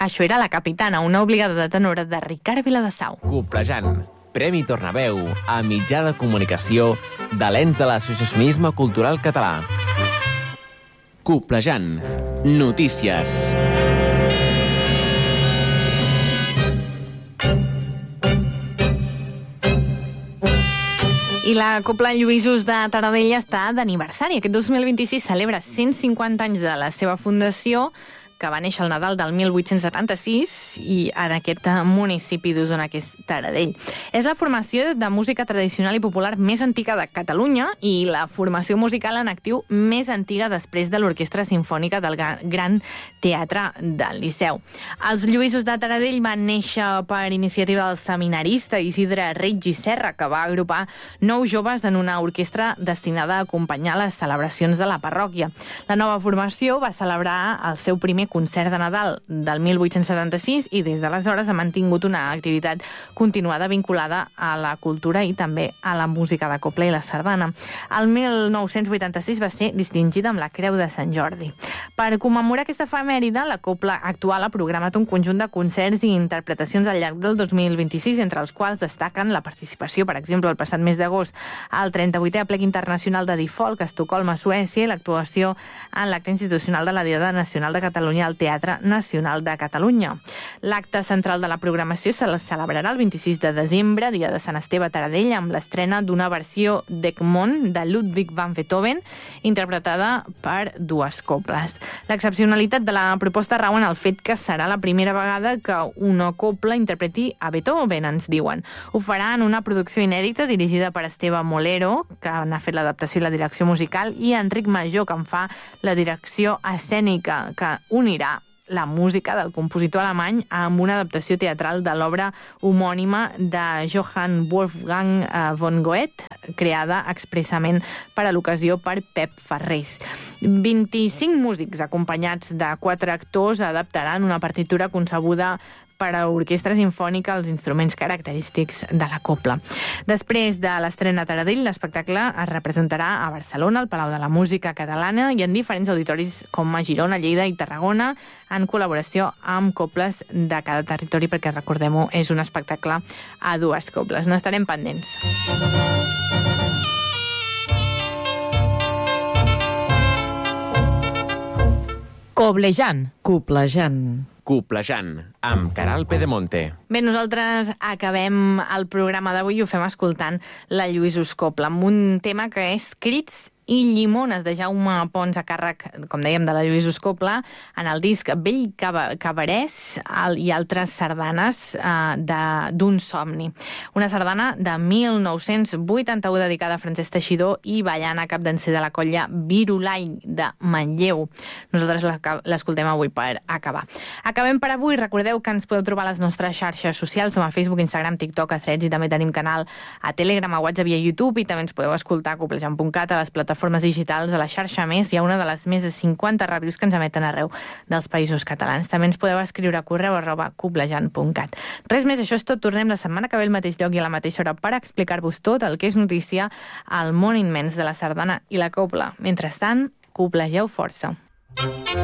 Això era La Capitana, una obligada de tenora de Ricard Viladasau. Coplejant, Premi Tornaveu a mitjà de comunicació de l'ens de l'associacionisme cultural català. Coplejant, notícies. I la Copla Lluïsos de Taradell està d'aniversari. Aquest 2026 celebra 150 anys de la seva fundació, que va néixer el Nadal del 1876 i en aquest municipi d'Osona, que és Taradell. És la formació de música tradicional i popular més antiga de Catalunya i la formació musical en actiu més antiga després de l'Orquestra Simfònica del Gran Teatre del Liceu. Els Lluïsos de Taradell van néixer per iniciativa del seminarista Isidre Reig i Serra, que va agrupar 9 joves en una orquestra destinada a acompanyar les celebracions de la parròquia. La nova formació va celebrar el seu primer concert de Nadal del 1876 i des d'aleshores ha mantingut una activitat continuada vinculada a la cultura i també a la música de copla i la sardana. El 1986 va ser distingida amb la Creu de Sant Jordi. Per commemorar aquesta efemèride, la Copla actual ha programat un conjunt de concerts i interpretacions al llarg del 2026, entre els quals destaquen la participació, per exemple, el passat mes d'agost al 38è Aplec Internacional de Difolc a Estocolm, a Suècia, i l'actuació en l'acte institucional de la Diada Nacional de Catalunya al Teatre Nacional de Catalunya. L'acte central de la programació se la celebrarà el 26 de desembre, dia de Sant Esteve a Taradell, amb l'estrena d'una versió d'Egmont de Ludwig van Beethoven, interpretada per 2 coples. L'excepcionalitat de la proposta rau en el fet que serà la primera vegada que una copla interpreti a Beethoven, ens diuen. Ho farà en una producció inèdita dirigida per Esteve Molero, que n'ha fet l'adaptació i la direcció musical, i Enric Major, que en fa la direcció escènica, que unirà la música del compositor alemany amb una adaptació teatral de l'obra homònima de Johann Wolfgang von Goethe, creada expressament per a l'ocasió per Pep Ferrés. 25 músics acompanyats de 4 actors adaptaran una partitura concebuda per a orquestra sinfònica als instruments característics de la copla. Després de l'estrena a Taradell, l'espectacle es representarà a Barcelona, al Palau de la Música Catalana i en diferents auditoris com a Girona, Lleida i Tarragona, en col·laboració amb coples de cada territori, perquè, recordem-ho, és un espectacle a 2 coples. N'estarem pendents. Coblejant. Coplejant. Coplejant, amb Caral Pedemonte. Bé, nosaltres acabem el programa d'avui i ho fem escoltant la Lluïsos Copla, amb un tema que és Crits i Llimones, de Jaume Pons, a càrrec, com dèiem, de la Lluïsos Copla, en el disc Vell Cabarès i altres sardanes d'un somni. Una sardana de 1981 dedicada a Francesc Teixidor i Ballana, capdanser de la colla Virulai de Manlleu. Nosaltres l'escoltem avui per acabar. Acabem per avui. Recordeu que ens podeu trobar a les nostres xarxes socials. Som a Facebook, Instagram, TikTok, a Threads, i també tenim canal a Telegram, a WhatsApp i a YouTube, i també ens podeu escoltar a coplejant.cat, a les plataformes digitals, a la xarxa Més. Hi ha una de les més de 50 ràdios que ens emeten arreu dels països catalans. També ens podeu escriure a correu@coplejant.cat. Res més, això és tot. Tornem la setmana que ve al mateix lloc i a la mateixa hora per explicar-vos tot el que és notícia al món immens de la sardana i la copla. Mentrestant, coplegeu força.